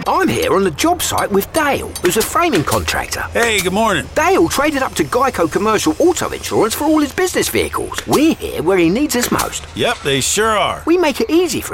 I'm here on the job site with Dale, who's a framing contractor. Hey, good morning. Dale traded up to Geico Commercial Auto Insurance for all his business vehicles. We're here where he needs us most. Yep, they sure are. We make it easy for